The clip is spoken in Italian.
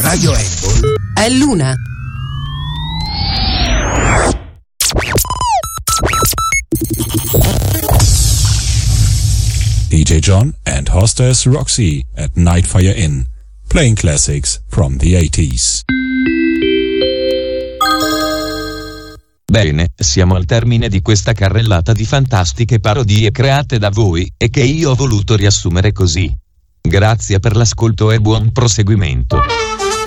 Radio Apple è l'una. DJ John and hostess Roxy at Nightfire Inn, playing classics from the 80s. Bene, siamo al termine di questa carrellata di fantastiche parodie create da voi, e che io ho voluto riassumere così. Grazie per l'ascolto e buon proseguimento.